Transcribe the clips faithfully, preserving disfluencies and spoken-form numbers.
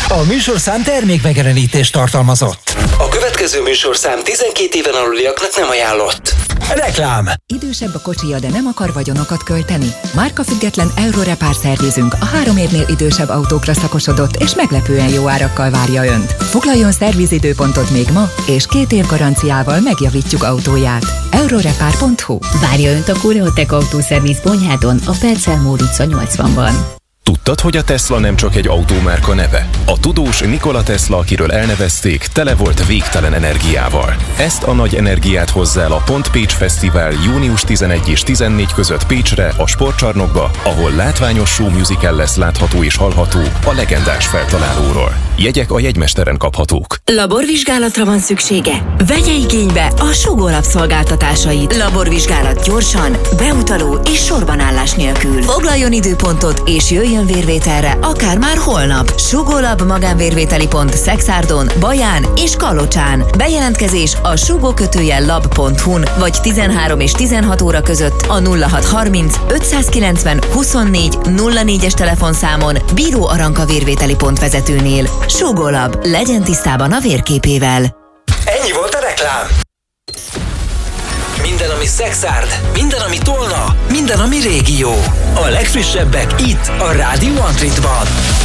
A műsorszám termékmegjelenítést tartalmazott. A következő műsorszám tizenkét éven aluliaknak nem ajánlott. Reklám. Idősebb a kocsija, de nem akar vagyonokat költeni? Márkafüggetlen Eurorepár szervizünk a három évnél idősebb autókra szakosodott és meglepően jó árakkal várja Önt. Foglaljon szervizidőpontot még ma, és két év garanciával megjavítjuk autóját. Eurorepár pont hu. Várja Önt a Koreotech autószerviz Bonyhádon, a Percelmór utca nyolcvanban. Tudtad, hogy a Tesla nem csak egy autómárka neve? A tudós Nikola Tesla, akiről elnevezték, tele volt végtelen energiával. Ezt a nagy energiát hozza el a Pont Pécs Fesztivál június tizenegy és tizennégy között Pécsre, a sportcsarnokba, ahol látványos show musical lesz látható és hallható a legendás feltalálóról. Jegyek a jegymesteren kaphatók. Laborvizsgálatra van szüksége? Vegye igénybe a Sugó Lab szolgáltatásait. Laborvizsgálat gyorsan, beutaló és sorbanállás nélkül. Foglaljon időpontot és jöjjön vérvételre, akár már holnap. Sugó Lab magánvérvételi pont Szekszárdon, Baján és Kalocsán. Bejelentkezés a sugó kötőjel lab pont hu-n vagy tizenhárom és tizenhat óra között a nulla hat harminc ötszázkilencven huszonnégy nulla négyes telefonszámon Bíró Aranka vérvételi pont vezetőnél. Sugó Lab, legyen tisztában a vérképével. Ennyi volt a reklám. Minden, ami Szekszárd, minden, ami Tolna, minden, ami régió. A legfrissebbek itt, a Rádió Antritban.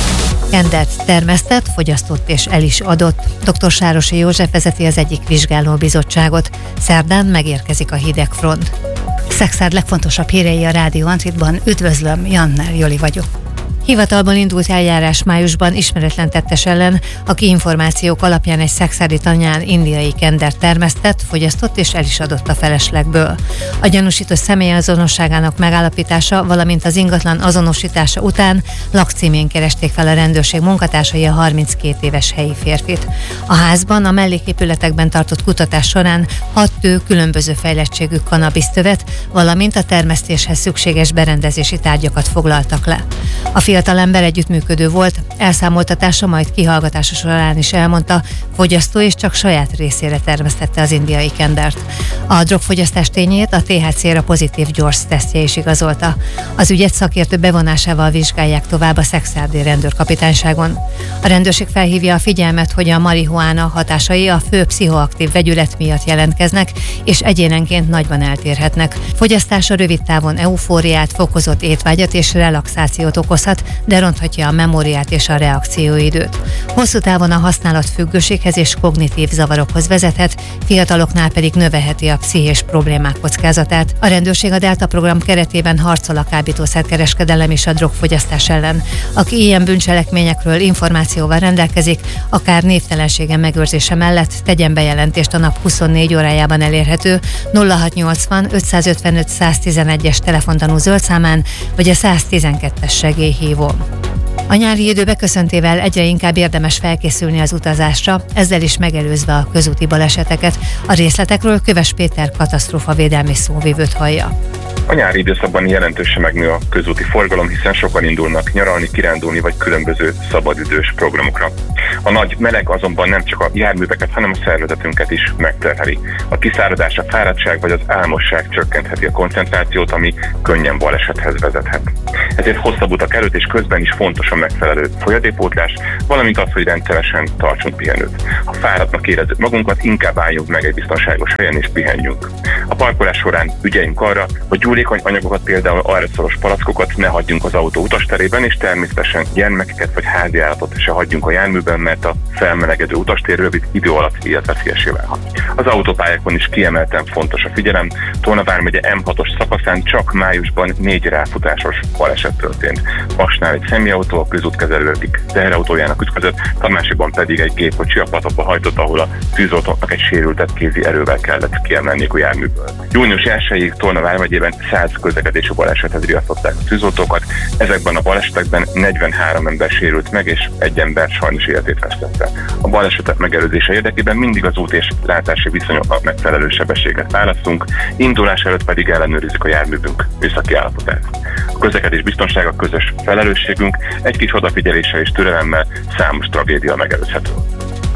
Kendert termesztett, fogyasztott és el is adott. dr. Sárosi József vezeti az egyik vizsgálóbizottságot. Szerdán megérkezik a hidegfront. Szekszárd legfontosabb hírei a Rádió Antritban. Üdvözlöm, Jannner Joli vagyok. Hivatalból indult eljárás májusban ismeretlen tettes ellen, aki információk alapján egy szekszárdi tanyán indiai kendert termesztett, fogyasztott és el is adott a feleslegből. A gyanúsított személy azonosságának megállapítása, valamint az ingatlan azonosítása után lakcímén keresték fel a rendőrség munkatársai a harminckét éves helyi férfit. A házban a melléképületekben tartott kutatás során hat tő különböző fejlettségű kanabisztövet, valamint a termesztéshez szükséges berendezési tárgyakat foglaltak le. A fiatalember együttműködő volt, elszámoltatása, majd kihallgatása során is elmondta, fogyasztó és csak saját részére termesztette az indiai kendert. A drogfogyasztás tényét a té há cé-ra pozitív gyors tesztje is igazolta. Az ügyet szakértő bevonásával vizsgálják tovább a szekszárdi rendőrkapitányságon. A rendőrség felhívja a figyelmet, hogy a marihuána hatásai a fő pszichoaktív vegyület miatt jelentkeznek, és egyénenként nagyban eltérhetnek. Fogyasztása rövid távon eufóriát, fokozott étvágyat és relaxációt okozhat, de ronthatja a memóriát és a reakcióidőt. Hosszú távon a használat függőséghez és kognitív zavarokhoz vezethet, fiataloknál pedig növelheti a pszichés problémák kockázatát. A rendőrség a Delta program keretében harcol a kábítószerkereskedelem és a drogfogyasztás ellen. Aki ilyen bűncselekményekről információval rendelkezik, akár névtelensége megőrzése mellett tegyen bejelentést a nap huszonnégy órájában elérhető nulla hat nyolcvan ötszázötvenöt száztizenegyes telefontanú zöldszámán, vagy a száztizenkettes segélyhívón. A nyári idő beköszöntével egyre inkább érdemes felkészülni az utazásra, ezzel is megelőzve a közúti baleseteket. A részletekről Köves Péter katasztrófavédelmi szóvivőt hallja. A nyári időszakban jelentősen megnő a közúti forgalom, hiszen sokan indulnak nyaralni, kirándulni vagy különböző szabadidős programokra. A nagy meleg azonban nem csak a járműveket, hanem a szervezetünket is megterheli. A kiszáradás, a fáradtság vagy az álmosság csökkentheti a koncentrációt, ami könnyen balesethez vezethet. Ezért hosszabb utak előtt és közben is fontos a megfelelő folyadékpótlás, valamint az, hogy rendszeresen tartsunk pihenőt. Ha fáradtnak érezzük magunkat, inkább álljunk meg egy biztonságos helyen és pihenjünk. A parkolás során ügyeljünk arra, hogy gyúlékony anyagokat, például arreszoros palackokat ne hagyjunk az autó utasterében, és természetesen gyermekeket vagy háziállatot se hagyjunk a járműben, mert a felmelegedő utastér rövid idő alatt életveszélyessé válhat. Az autópályákon is kiemelten fontos a figyelem. Tolna vármegye em hatos szakaszán csak májusban négy ráfutásos baleset történt. Vasnál egy személyautó a közútkezelő egyik teherautójának ütközött, a másikban pedig egy gépkocsi a patakba hajtott, ahol a tűzoltóknak egy sérültet kézi erővel kellett kiemelniük a járműből. június elsejéig Tolna vármegyében száz közlekedési balesethez riasztották a tűzoltókat. Ezekben a balesetekben negyvenhárom ember sérült meg, és egy ember sajnos életét vesztette. A balesetek megelőzése érdekében mindig az út és látási viszonyoknak megfelelő sebességet választunk, indulás előtt pedig ellenőrizzük a járművünk műszaki állapotát. A közlekedés biztonsága közös felelősségünk, egy kis odafigyeléssel és türelemmel számos tragédia megelőzhető.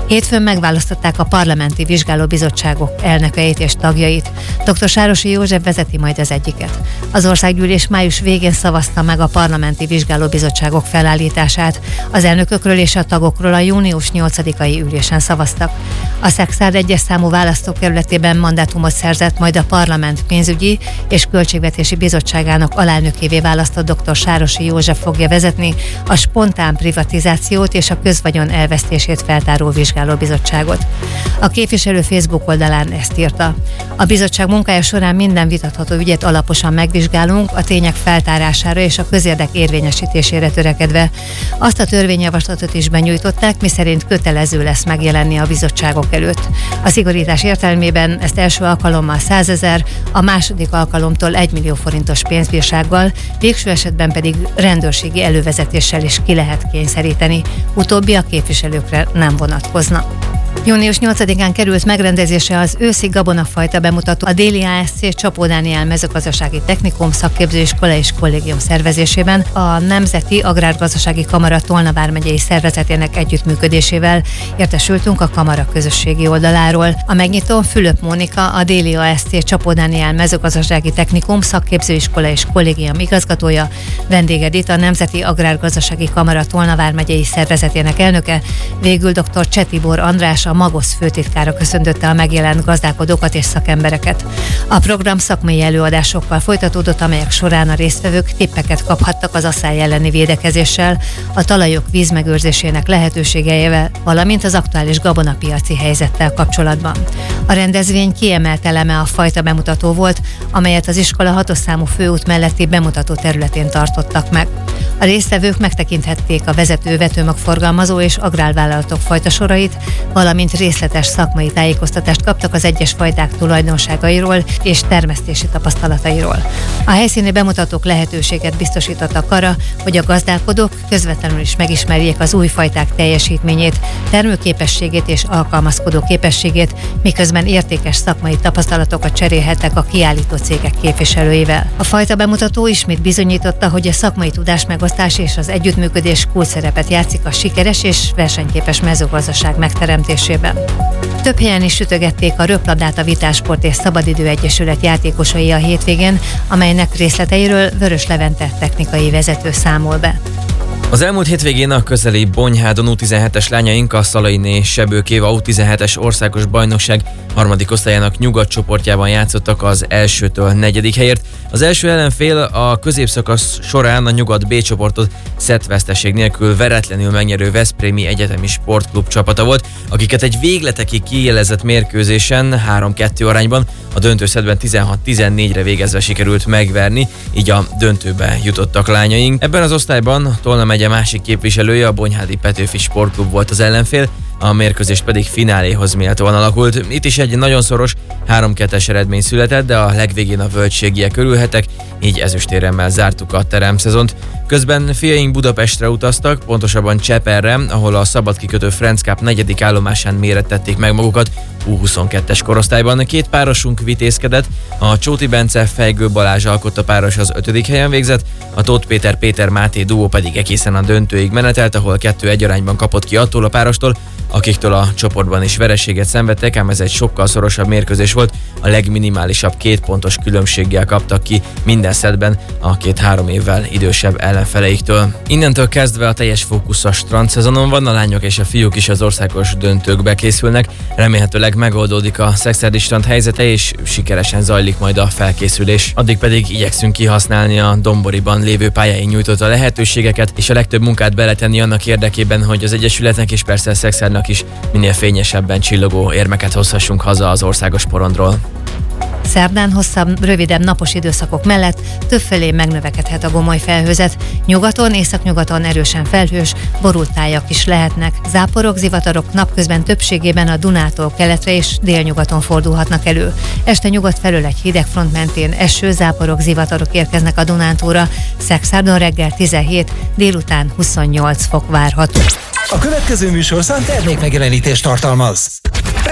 Hétfőn megválasztották a parlamenti vizsgálóbizottságok elnökeit és tagjait. dr. Sárosi József vezeti majd az egyiket. Az országgyűlés május végén szavazta meg a parlamenti vizsgálóbizottságok felállítását. Az elnökökről és a tagokról a június nyolcadikai ülésen szavaztak. A Szekszárd egyes számú választókerületében mandátumot szerzett, majd a parlament pénzügyi és költségvetési bizottságának alelnökévé választott dr. Sárosi József fogja vezetni a spontán privatizációt és a közvagyon elvesztését feltáró vizsgálóbizottságot. A képviselő Facebook oldalán ezt írta. A bizottság munkája során minden vitatható ügyet alaposan megvizsgálunk, a tények feltárására és a közérdek érvényesítésére törekedve. Azt a törvényjavaslatot is benyújtották, miszerint kötelező lesz megjelenni a bizottságok előtt. A szigorítás értelmében ezt első alkalommal százezer, a második alkalomtól egy millió forintos pénzbírsággal, végső esetben pedig rendőrségi elővezetéssel is ki lehet kényszeríteni. Utóbbi a képviselőkre nem vonatkozna. június nyolcadikán került megrendezésre az őszi gabonafajta bemutató a Déli á es cé Csapó Dániel mezőgazdasági technikum szakképzőiskola és kollégium szervezésében a Nemzeti Agrárgazdasági Kamara Tolna vármegyei szervezetének együttműködésével. Értesültünk a kamara közösségi oldaláról. A megnyitón Fülöp Mónika, a Déli á es cé Csapó Dániel mezőgazdasági technikum szakképzőiskola és kollégium igazgatója, Vendég Edit, a Nemzeti Agrárgazdasági Kamara Tolna vármegyei szervezetének elnöke, végül dr. Cseh Tibor András, a Magosz főtitkára köszöntötte a megjelent gazdálkodókat és szakembereket. A program szakmai előadásokkal folytatódott, amelyek során a résztvevők tippeket kaphattak az asszály elleni védekezéssel, a talajok vízmegőrzésének lehetőségeivel, valamint az aktuális gabonapiaci helyzettel kapcsolatban. A rendezvény kiemelt eleme a fajta bemutató volt, amelyet az iskola hatos számú főút melletti bemutató területén tartottak meg. A résztvevők megtekinthették a vezető vetőmagforgalmazó és agrárvállalatok fajtasorait, valamint részletes szakmai tájékoztatást kaptak az egyes fajták tulajdonságairól és termesztési tapasztalatairól. A helyszíni bemutatók lehetőséget biztosítottak arra, hogy a gazdálkodók közvetlenül is megismerjék az új fajták teljesítményét, termőképességét és alkalmazkodó képességét, miközben értékes szakmai tapasztalatokat cserélhettek a kiállító cégek képviselőivel. A fajta bemutató ismét bizonyította, hogy a szakmai tudás megosztás és az együttműködés kulcsszerepet játszik a sikeres és versenyképes mezőgazdaság megteremtésében. Több helyen is sütögették a röplabdát a Vitásport és Szabadidő Egyesület játékosai a hétvégén, amelynek részleteiről Vörös Levente technikai vezető számol be. Az elmúlt hétvégén a közeli Bonyhádon U tizenhetes lányaink a Szalainé Sebőkéva U tizenhetes országos bajnokság harmadik osztályának nyugat csoportjában játszottak az elsőtől negyedik helyért. Az első ellenfél a középszakasz során a nyugat B csoportot szettveszteség nélkül veretlenül megnyerő Veszprémi Egyetemi Sportklub csapata volt, akiket egy végletekig kiélezett mérkőzésen három-kettő arányban a döntőszedben tizenhat tizennégyre végezve sikerült megverni, így a döntőbe jutottak lányaink. Ebben az osztályban Tolna megye másik képviselője, a Bonyhádi Petőfi Sportklub volt az ellenfél, a mérkőzés pedig fináléhoz méltóan alakult. Itt is egy nagyon szoros három-kettes eredmény született, de a legvégén a völgységiek örülhetek, így ezüstéremmel zártuk a teremszezont. Közben fiaink Budapestre utaztak, pontosabban Cseperre, ahol a szabadkikötő Franz Cup negyedik állomásán mérettették meg magukat U huszonkettes korosztályban. Két párosunk vitézkedett, a Csóti Bence Fejgő Balázs alkotta páros az ötödik helyen végzett, a Tóth Péter Péter Máté duó pedig egészen a döntőig menetelt, ahol kettő egy arányban kapott ki attól a párostól, akiktől a csoportban is vereséget szenvedtek, ám ez egy sokkal szorosabb mérkőzés volt, a legminimálisabb két pontos különbséggel kaptak ki minden szettben a két három évvel idősebb ellenfeleiktől. Innentől kezdve a teljes fókusz a strandszezonon van, a lányok és a fiúk is az országos döntőkbe készülnek, remélhetőleg megoldódik a szekszárdi strand helyzete és sikeresen zajlik majd a felkészülés. Addig pedig igyekszünk kihasználni a Domboriban lévő pályáin nyújtott a lehetőségeket, és a legtöbb munkát beletenni annak érdekében, hogy az Egyesületnek és persze a Szekszárnak is minél fényesebben csillogó érmeket hozhassunk haza az országos porondról. Szerdán hosszabb, rövidebb napos időszakok mellett többfelé megnövekedhet a gomoly felhőzet. Nyugaton, északnyugaton erősen felhős, borult tájak is lehetnek. Záporok, zivatarok napközben többségében a Dunától keletre és délnyugaton fordulhatnak elő. Este nyugat felől egy hideg front mentén eső, záporok, zivatarok érkeznek a Dunántúlra. Szekszárdon reggel tizenhét, délután huszonnyolc fok várható. A következő műsorszám termékmegjelenítést tartalmaz.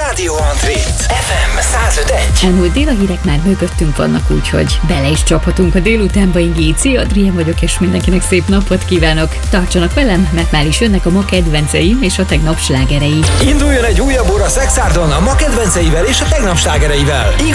Rádió Antrit. ef em száz öt egy. Elmúlt dél a hírek már mögöttünk vannak, úgyhogy bele is csaphatunk a délutánba. Én Géci, Adrien vagyok, és mindenkinek szép napot kívánok. Tartsanak velem, mert már is jönnek a ma kedvenceim és a tegnap slágerei. Induljon egy újabb óra Szexárdon a ma kedvenceivel és a tegnap slágereivel.